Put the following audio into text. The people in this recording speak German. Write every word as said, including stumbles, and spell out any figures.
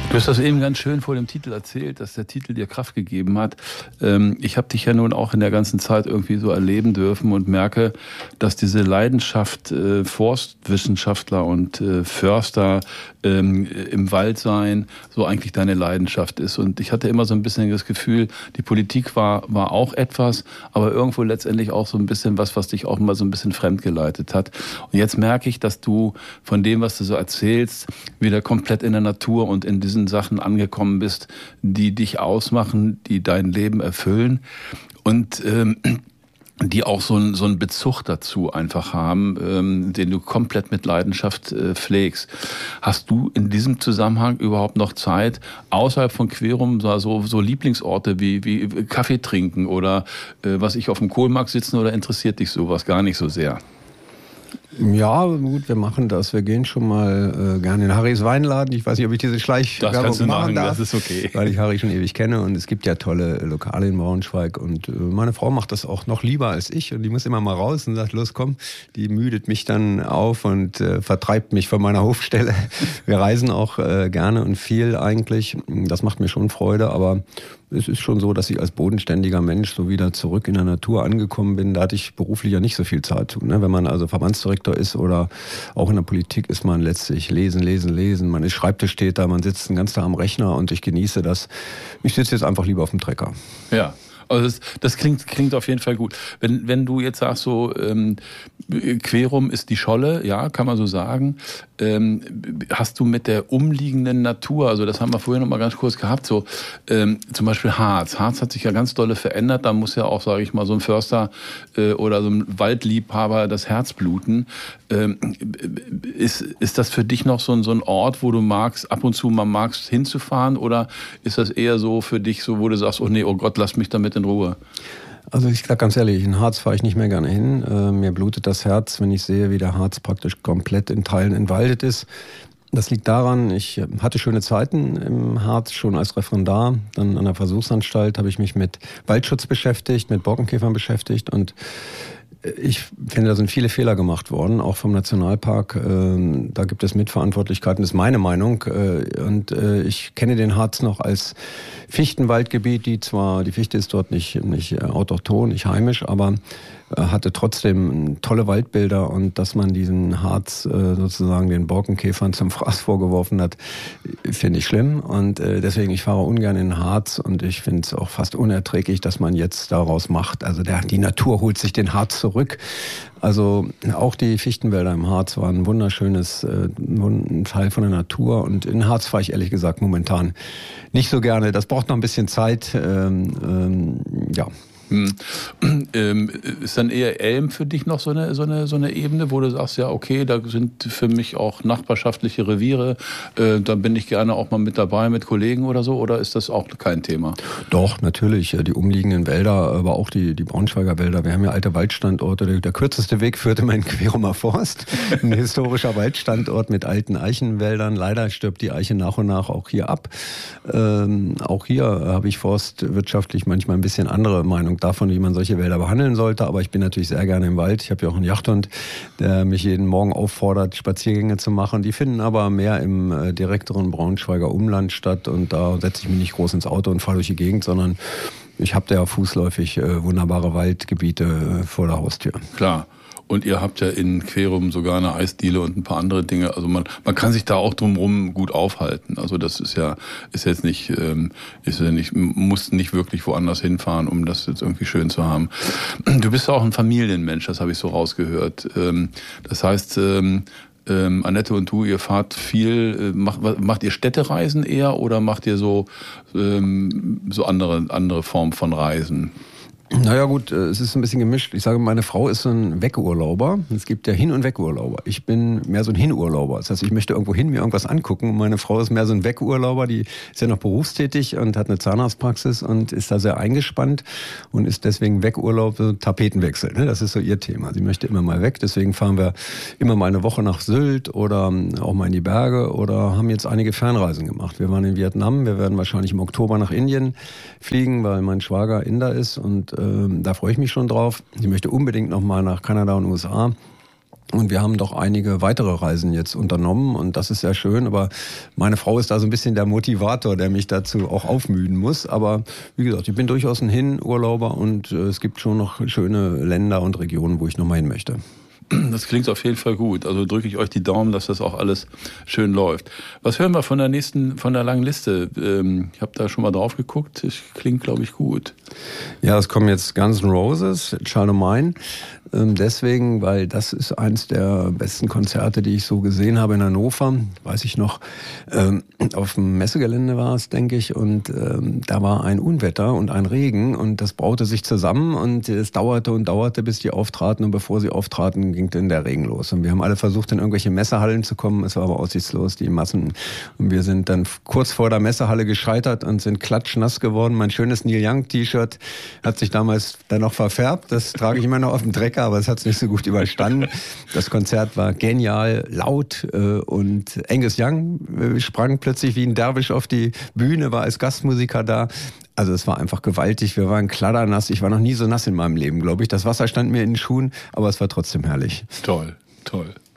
Du hast das eben ganz schön vor dem Titel erzählt, dass der Titel dir Kraft gegeben hat. Ähm, ich habe dich ja nun auch in der ganzen Zeit irgendwie so erleben dürfen und merke, dass diese Leidenschaft äh, Forstwissenschaftler und äh, Förster ähm, im Wald sein so eigentlich deine Leidenschaft ist. Und ich hatte immer so ein bisschen das Gefühl, die Politik war, war auch etwas, aber irgendwo letztendlich auch so ein bisschen was, was dich auch immer so ein bisschen fremdgeleitet hat. Und jetzt merke ich, dass du von dem, was du so erzählst, wieder komplett in der Natur und in diesen Sachen angekommen bist, die dich ausmachen, die dein Leben erfüllen und ähm, die auch so einen so einen Bezug dazu einfach haben, ähm, den du komplett mit Leidenschaft äh, pflegst. Hast du in diesem Zusammenhang überhaupt noch Zeit, außerhalb von Querum so, so Lieblingsorte wie, wie Kaffee trinken oder äh, was ich auf dem Kohlmarkt sitzen, oder interessiert dich sowas gar nicht so sehr? Ja, gut, wir machen das. Wir gehen schon mal äh, gerne in Harrys Weinladen. Ich weiß nicht, ob ich diese Schleichwerbung machen darf, das ist okay. Weil ich Harry schon ewig kenne und es gibt ja tolle Lokale in Braunschweig und äh, meine Frau macht das auch noch lieber als ich und die muss immer mal raus und sagt, los komm, die müdet mich dann auf und äh, vertreibt mich von meiner Hofstelle. Wir reisen auch äh, gerne und viel eigentlich. Das macht mir schon Freude, aber es ist schon so, dass ich als bodenständiger Mensch so wieder zurück in der Natur angekommen bin. Da hatte ich beruflich ja nicht so viel Zeit zu. Ne? Wenn man also Verbandsdirektor ist oder auch in der Politik ist man letztlich lesen, lesen, lesen. Man ist Schreibtischtäter, man sitzt den ganzen Tag am Rechner und ich genieße das. Ich sitze jetzt einfach lieber auf dem Trecker. Ja. Also das, das klingt, klingt auf jeden Fall gut. Wenn, wenn du jetzt sagst, so ähm, Querum ist die Scholle, ja, kann man so sagen. Ähm, hast du mit der umliegenden Natur, also das haben wir vorhin noch mal ganz kurz gehabt, so ähm, zum Beispiel Harz. Harz hat sich ja ganz dolle verändert. Da muss ja auch, sage ich mal, so ein Förster äh, oder so ein Waldliebhaber das Herz bluten. Ähm, ist, ist das für dich noch so ein, so ein Ort, wo du magst, ab und zu mal magst hinzufahren, oder ist das eher so für dich so, wo du sagst, oh nee, oh Gott, lass mich damit in Ruhe? Also ich sage ganz ehrlich, in Harz fahre ich nicht mehr gerne hin. Äh, mir blutet das Herz, wenn ich sehe, wie der Harz praktisch komplett in Teilen entwaldet ist. Das liegt daran, ich hatte schöne Zeiten im Harz schon als Referendar. Dann an der Versuchsanstalt habe ich mich mit Waldschutz beschäftigt, mit Borkenkäfern beschäftigt und ich finde, da sind viele Fehler gemacht worden, auch vom Nationalpark. Da gibt es Mitverantwortlichkeiten, das ist meine Meinung. Und ich kenne den Harz noch als Fichtenwaldgebiet, die zwar, die Fichte ist dort nicht, nicht autochthon, nicht heimisch, aber hatte trotzdem tolle Waldbilder, und dass man diesen Harz sozusagen den Borkenkäfern zum Fraß vorgeworfen hat, finde ich schlimm. Und deswegen, ich fahre ungern in den Harz, und ich finde es auch fast unerträglich, dass man jetzt daraus macht. Also der, die Natur holt sich den Harz zurück. Also auch die Fichtenwälder im Harz waren ein wunderschönes äh, ein Teil von der Natur, und in Harz fahre ich ehrlich gesagt momentan nicht so gerne. Das braucht noch ein bisschen Zeit. Ähm, ähm, ja. Hm. Ähm, ist dann eher Elm für dich noch so eine, so eine, so eine Ebene, wo du sagst, ja okay, da sind für mich auch nachbarschaftliche Reviere, äh, da bin ich gerne auch mal mit dabei mit Kollegen oder so, oder ist das auch kein Thema? Doch, natürlich, die umliegenden Wälder, aber auch die, die Braunschweiger Wälder. Wir haben ja alte Waldstandorte, der, der kürzeste Weg führte immer in Querumer Forst, ein historischer Waldstandort mit alten Eichenwäldern. Leider stirbt die Eiche nach und nach auch hier ab. Ähm, auch hier habe ich forstwirtschaftlich manchmal ein bisschen andere Meinung davon, wie man solche Wälder behandeln sollte, aber ich bin natürlich sehr gerne im Wald. Ich habe ja auch einen Jagdhund, der mich jeden Morgen auffordert, Spaziergänge zu machen. Die finden aber mehr im äh, direkteren Braunschweiger Umland statt, und da setze ich mich nicht groß ins Auto und fahre durch die Gegend, sondern ich habe da ja fußläufig äh, wunderbare Waldgebiete äh, vor der Haustür. Klar. Und ihr habt ja in Querum sogar eine Eisdiele und ein paar andere Dinge. Also man, man kann sich da auch drumherum gut aufhalten. Also das ist ja, ist jetzt nicht, ähm, ist ja nicht, muss nicht wirklich woanders hinfahren, um das jetzt irgendwie schön zu haben. Du bist ja auch ein Familienmensch, das habe ich so rausgehört. Ähm, das heißt, ähm, ähm, Annette und du, ihr fahrt viel, äh, macht, macht ihr Städtereisen eher, oder macht ihr so, ähm, so andere, andere Formen von Reisen? Naja gut, es ist ein bisschen gemischt. Ich sage, meine Frau ist so ein Wegurlauber. Es gibt ja Hin- und Wegurlauber. Ich bin mehr so ein Hinurlauber. Das heißt, ich möchte irgendwo hin, mir irgendwas angucken. Und meine Frau ist mehr so ein Wegurlauber. Die ist ja noch berufstätig und hat eine Zahnarztpraxis und ist da sehr eingespannt und ist deswegen Wegurlaub, so Tapetenwechsel. Das ist so ihr Thema. Sie möchte immer mal weg. Deswegen fahren wir immer mal eine Woche nach Sylt oder auch mal in die Berge oder haben jetzt einige Fernreisen gemacht. Wir waren in Vietnam. Wir werden wahrscheinlich im Oktober nach Indien fliegen, weil mein Schwager Inder ist, und da freue ich mich schon drauf. Ich möchte unbedingt noch mal nach Kanada und U S A. Und wir haben doch einige weitere Reisen jetzt unternommen und das ist sehr schön. Aber meine Frau ist da so ein bisschen der Motivator, der mich dazu auch aufmüden muss. Aber wie gesagt, ich bin durchaus ein Hin-Urlauber und äh, es gibt schon noch schöne Länder und Regionen, wo ich nochmal hin möchte. Das klingt auf jeden Fall gut. Also drücke ich euch die Daumen, dass das auch alles schön läuft. Was hören wir von der nächsten, von der langen Liste? Ich habe da schon mal drauf geguckt. Das klingt, glaube ich, gut. Ja, es kommen jetzt Guns N' Roses, Child of Mine. Deswegen, weil das ist eins der besten Konzerte, die ich so gesehen habe in Hannover. Weiß ich noch, auf dem Messegelände war es, denke ich. Und da war ein Unwetter und ein Regen und das braute sich zusammen und es dauerte und dauerte, bis die auftraten. Und bevor sie auftraten, ging dann der Regen los. Und wir haben alle versucht, in irgendwelche Messehallen zu kommen. Es war aber aussichtslos, die Massen. Und wir sind dann kurz vor der Messehalle gescheitert und sind klatschnass geworden. Mein schönes Neil Young T-Shirt hat sich damals dann noch verfärbt. Das trage ich immer noch auf dem Drecker, aber es hat es nicht so gut überstanden. Das Konzert war genial, laut äh, und Angus Young äh, sprang plötzlich wie ein Derwisch auf die Bühne, war als Gastmusiker da. Also es war einfach gewaltig, wir waren kladdernass. Ich war noch nie so nass in meinem Leben, glaube ich. Das Wasser stand mir in den Schuhen, aber es war trotzdem herrlich. Toll, toll.